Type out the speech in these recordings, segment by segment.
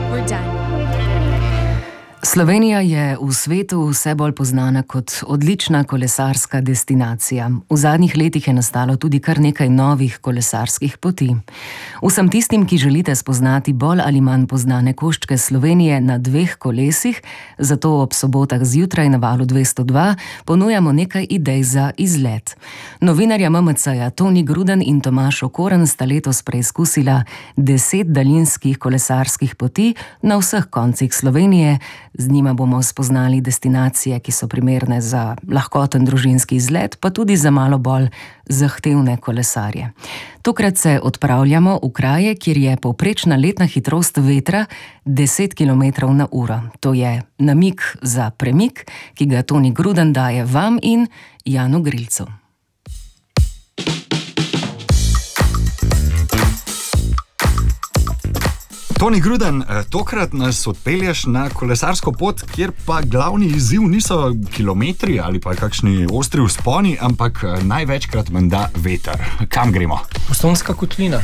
We're done. Slovenija je v svetu vse bolj poznana kot odlična kolesarska destinacija. V zadnjih letih je nastalo tudi kar nekaj novih kolesarskih poti. Vsem tistim, ki želite spoznati bolj ali manj poznane koščke Slovenije na dveh kolesih, zato ob sobotah zjutraj na Valu 202 ponujamo nekaj idej za izlet. Novinarja MMC-ja Toni Gruden in Tomaž Okorn sta letos preizkusila 10 daljinskih kolesarskih poti na vseh koncih Slovenije. Z njima bomo spoznali destinacije, ki so primerne za lahkoten družinski izlet, pa tudi za malo bolj zahtevne kolesarje. Tokrat se odpravljamo v kraje, kjer je povprečna letna hitrost vetra 10 km/h. To je namig za premik, ki ga Toni Gruden daje vam in Janu Grilcu. Toni Gruden, tokrat nas odpelješ na kolesarsko pot, kjer pa glavni izziv niso kilometri ali pa kakšni ostri vzponi, ampak največkrat menda veter. Kam gremo? Postojnska kotlina,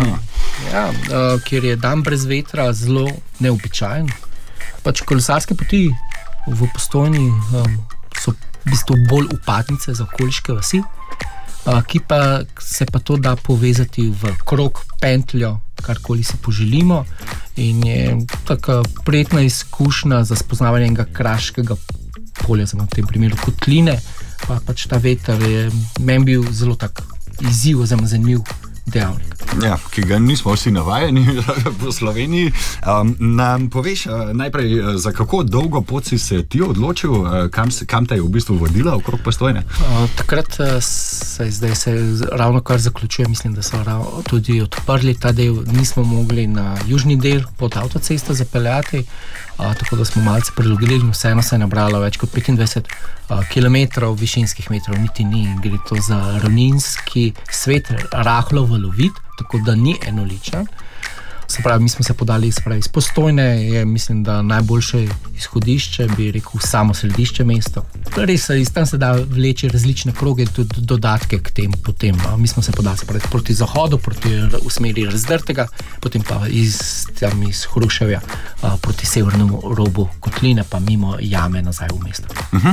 kjer je dan brez vetra zelo neobičajen. Kolesarske poti v Postojni so v bistvu bolj upadnice za okoliške vasi, ki pa se pa to da povezati v krog, pentljo, karkoli si poželimo, in je taka prijetna izkušnja za spoznavanje enega kraškega polja, v tem primeru kotline, pa pač ta veter je meni bil zelo tak izziv oziroma zanimiv dejavnik. Ja, ki ga nismo vsi navajeni v Sloveniji. Nam poveš najprej, za kako dolgo pot si se ti odločil, kam te je v bistvu vodila okrog Postojne? Takrat zdaj se ravno kar zaključuje, mislim, da so tudi odprli ta del, nismo mogli na južni del pod avtocesto zapeljati, tako da smo malce prilogili in vseeno se je nabralo več kot 25 kilometrov višinskih metrov, niti ni, gre to za ravninski svet, rahlo valovit, tako da ni enoličen. Se pravi, mi smo se podali iz Postojne, je mislim, da najboljše izhodišče, bi rekel, samo središče mesta. Res, iz tam se da vleči različne kroge, tudi dodatke k tem potem. Mi smo se podali proti zahodu, v smeri Razdrtega, potem pa iz Hruševja proti severnemu robu kotline, pa mimo jame nazaj v mesto.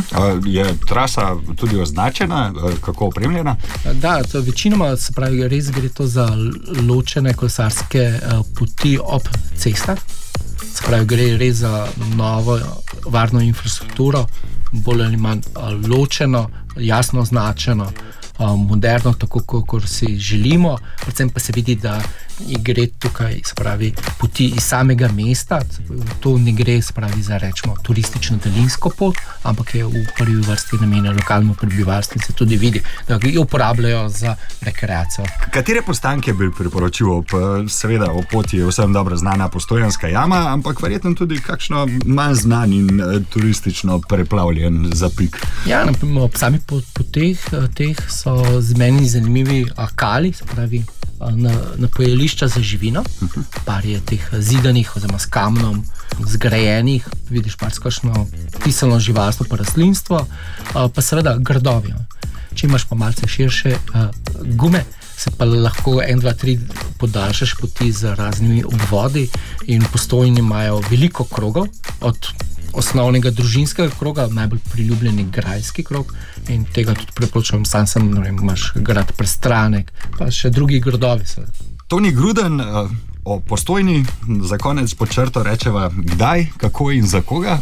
Je trasa tudi označena, kako opremljena? Da, to večinoma, se pravi, res gre to za ločene kolesarske poti ob cestah. Se pravi, gre res za novo varno infrastrukturo, bolj ali manj ločeno, jasno označeno, moderno, tako kot si želimo. Predvsem pa se vidi, da gre tukaj, se pravi, poti iz samega mesta. To ne gre, se pravi, za rečemo turistično daljinsko pot, ampak je v prvi vrsti namenjena lokalnemu prebivalstvu in se tudi vidi, da jo uporabljajo za rekreacijo. Katere postanke bi priporočil? Seveda, o poti je vsem dobro znana Postojanska jama, ampak verjetno tudi kakšno manj znan in turistično preplavljen zapik. Ja, ob sami poteh teh so z meni zanimivi kali, se pravi, napojališča za živino, par je teh zidanih oziroma s kamnom zgrajenih, vidiš marsikakšno pisano živalstvo pa rastlinstvo, pa seveda grdovi. Če imaš pa malce širše gume, se pa lahko 1, 2, 3 podaljšaš poti z raznimi obvodi, in v Postojni imajo veliko krogov, od osnovnega družinskega kroga, najbolj priljubljeni grajski krog, in tega tudi preporočam, imaš grad Prestranek, pa še drugi gradovi. Toni Gruden, o Postojni za konec pod črto rečeva kdaj, kako in za koga?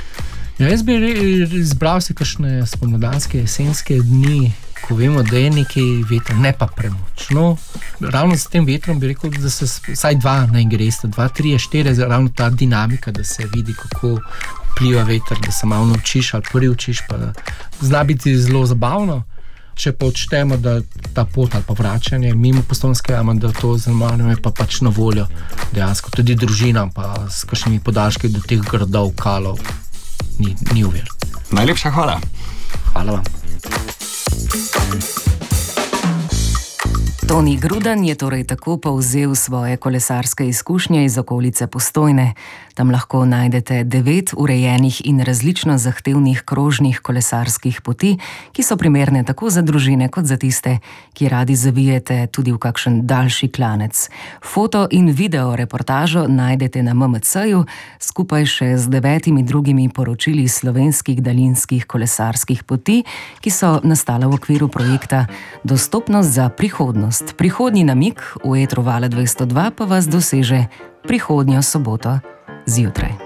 Ja, jaz bi izbral si kakšne spomladanske, jesenske dni, ko vemo, da je nekaj vetra, ne pa premočno. Ravno s tem vetrom bi rekel, da se vsaj 2 naj gresta, 2, 3, 4, ravno ta dinamika, da se vidi, kako vpliva veter, da se malo naučiš ali priučiš, pa zna biti zelo zabavno. Če pa odštemo, da ta pot ali pa vračanje mimo Postojnske jame, da to zelo je pa pač na voljo dejansko tudi družinam, pa s kakšnimi podaljški do teh gradov, kalov, ni uvir. Najlepša hvala. Hvala vam. Toni Grudan je torej tako povzel svoje kolesarske izkušnje iz okolice Postojne. Tam lahko najdete 9 urejenih in različno zahtevnih krožnih kolesarskih poti, ki so primerne tako za družine kot za tiste, ki radi zavijete tudi v kakšen daljši klanec. Foto in video reportažo najdete na MMC-ju, skupaj še z 9 drugimi poročili slovenskih daljinskih kolesarskih poti, ki so nastala v okviru projekta Dostopnost za prihodnost. Prihodnji namig v etru Vala 202 pa vas doseže prihodnjo soboto zjutraj.